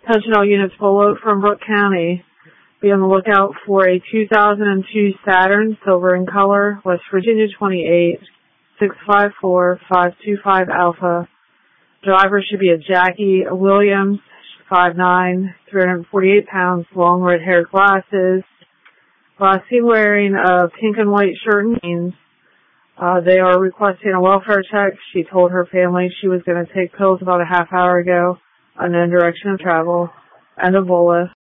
Attention all units below from Brooke County. Be on the lookout for a 2002 Saturn, silver in color, West Virginia 28, 654-525 Alpha. Driver should be a Jackie Williams, 5'9", 348 pounds, long red hair, glasses. Last seen wearing a pink and white shirt and jeans. They are requesting a welfare check. She told her family she was going to take pills about a half hour ago, unknown direction of travel, and Ebola.